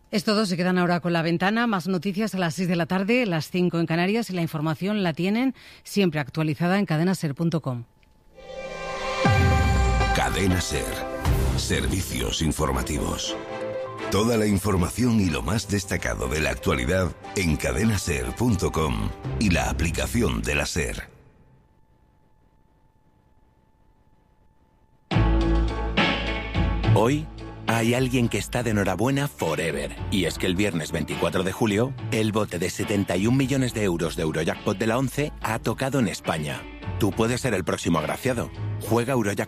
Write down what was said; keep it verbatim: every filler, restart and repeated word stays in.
Es todo, se quedan ahora con La Ventana. Más noticias a las seis de la tarde, las cinco en Canarias, y la información la tienen siempre actualizada en cadena ser punto com. Cadena Ser. Servicios informativos. Toda la información y lo más destacado de la actualidad en cadena ser punto com y la aplicación de la SER. Hoy hay alguien que está de enhorabuena forever. Y es que el viernes veinticuatro de julio, el bote de setenta y un millones de euros de Eurojackpot de la ONCE ha tocado en España. Tú puedes ser el próximo agraciado. Juega eurojackpot